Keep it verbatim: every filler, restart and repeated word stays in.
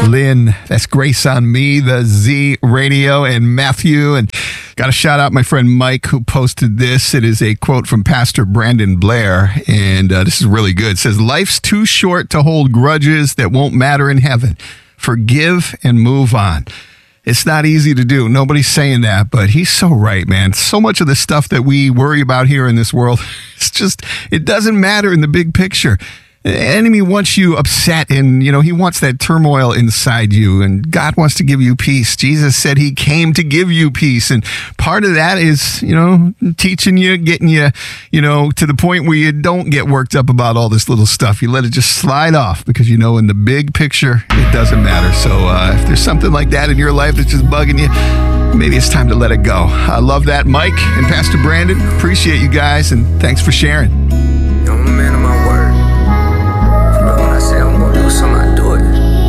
Lynn. That's Grace on Me, the Z Radio, and Matthew. And got to shout out my friend Mike who posted this. It is a quote from Pastor Brandon Blair, and uh, this is really good. It says, "Life's too short to hold grudges that won't matter in heaven. Forgive and move on." It's not easy to do. Nobody's saying that, but he's so right, man. So much of the stuff that we worry about here in this world, it's just, it doesn't matter in the big picture. The enemy wants you upset, and, you know, he wants that turmoil inside you, and God wants to give you peace. Jesus said he came to give you peace, and part of that is, you know, teaching you, getting you, you know, to the point where you don't get worked up about all this little stuff. You let it just slide off because, you know, in the big picture, it doesn't matter. So uh, if there's something like that in your life that's just bugging you, maybe it's time to let it go. I love that, Mike and Pastor Brandon. Appreciate you guys, and thanks for sharing. I'm a man of my word.